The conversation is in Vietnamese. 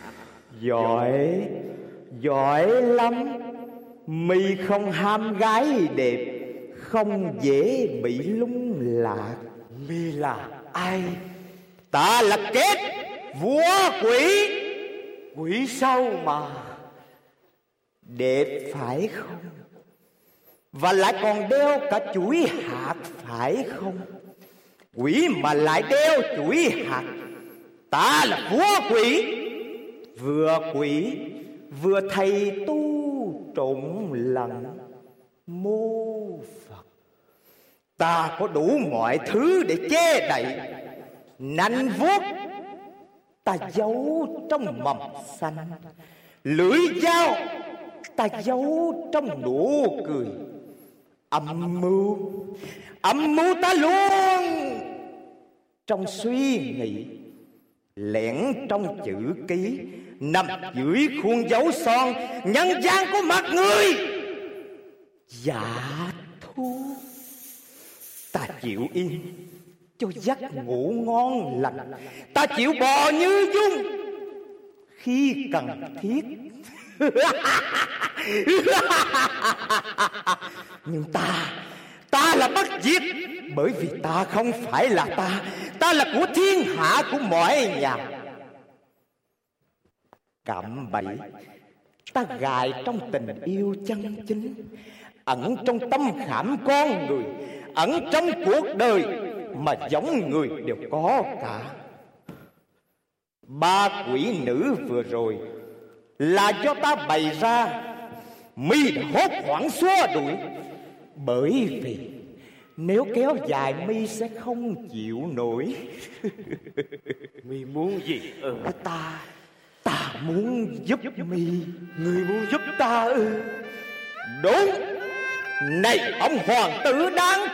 Giỏi, giỏi lắm. Mi không ham gái đẹp, không dễ bị lung lạc. Mi là ai? Ta là Kết, vua quỷ. Quỷ sao mà? Đẹp phải không? Và lại còn đeo cả chuỗi hạt phải không? Quỷ mà lại đeo chuỗi hạt. Ta là vua quỷ, vừa quỷ vừa thầy tu trộn lẫn mô Phật. Ta có đủ mọi thứ để che đậy. Nanh vuốt ta giấu trong mầm xanh, lưỡi dao ta giấu trong nụ cười. Âm mưu ta luôn trong suy nghĩ, lẻn trong chữ ký, nằm dưới khuôn dấu son nhân gian của mặt người. Dạ thu ta chịu yên cho giấc ngủ ngon lành, ta chịu bò như dung khi cần thiết. Nhưng ta là bất diệt, bởi vì ta không phải là ta là của thiên hạ, của mọi nhà. Cạm bẫy ta gài trong tình yêu chân chính, ẩn trong tâm khảm con người, ẩn trong cuộc đời mà giống người đều có cả. Ba quỷ nữ vừa rồi là do ta bày ra. Mi đã hốt hoảng xua đuổi, bởi vì nếu kéo dài Mi sẽ không chịu nổi. Mi muốn gì? Ta muốn giúp Mi. Người muốn giúp ta ư? Đúng. Này ông hoàng tử đáng